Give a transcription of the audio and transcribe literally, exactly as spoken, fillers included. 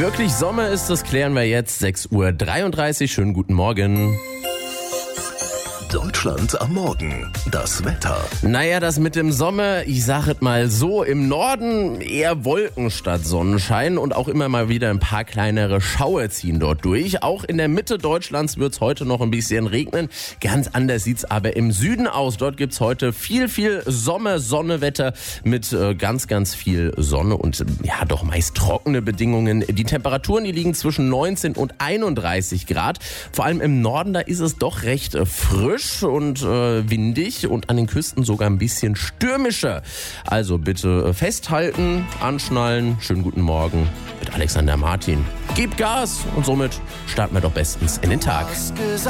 wirklich Sommer ist, das klären wir jetzt. sechs Uhr dreiunddreißig, schönen guten Morgen. Deutschland am Morgen. Das Wetter. Naja, das mit dem Sommer, ich sag es mal so, im Norden eher Wolken statt Sonnenschein und auch immer mal wieder ein paar kleinere Schauer ziehen dort durch. Auch in der Mitte Deutschlands wird's heute noch ein bisschen regnen. Ganz anders sieht's aber im Süden aus. Dort gibt's heute viel, viel Sommer-Sonne-Wetter mit äh, ganz, ganz viel Sonne und äh, ja, doch meist trockene Bedingungen. Die Temperaturen, die liegen zwischen neunzehn und einunddreißig Grad. Vor allem im Norden, da ist es doch recht äh, frisch und äh, windig und an den Küsten sogar ein bisschen stürmischer. Also bitte äh, festhalten, anschnallen. Schönen guten Morgen mit Alexander Martin. Gib Gas und somit starten wir doch bestens in den Tag.